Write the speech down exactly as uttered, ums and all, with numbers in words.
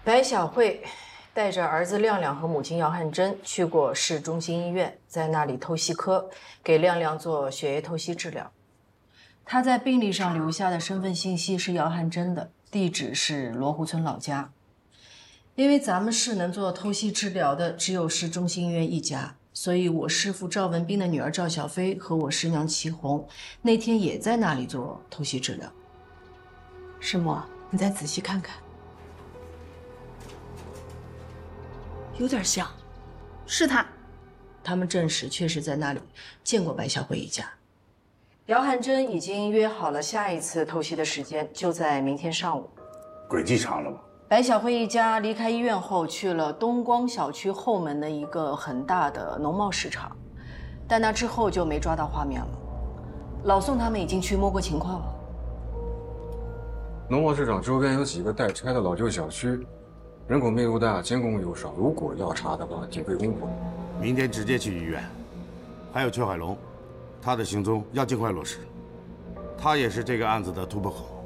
白小慧带着儿子亮亮和母亲姚汉珍去过市中心医院，在那里透析科给亮亮做血液透析治疗。他在病历上留下的身份信息是姚汉珍的，地址是罗湖村老家。因为咱们市能做透析治疗的只有市中心医院一家，所以我师父赵文斌的女儿赵小飞和我师娘齐红那天也在那里做透析治疗。 师母，你再仔细看看，有点像，是他。 他们证实确实在那里见过白小慧一家。姚汉珍已经约好了下一次透析的时间，就在明天上午。 轨迹长了吗？ 白小慧一家离开医院后，去了东光小区后门的一个很大的农贸市场，但那之后就没抓到画面了。老宋他们已经去摸过情况了。 农贸市场周边有几个待拆的老旧小区，人口密度大，监控又少，如果要查的话，挺费功夫。 明天直接去医院。还有邱海龙，他的行踪要尽快落实，他也是这个案子的突破口。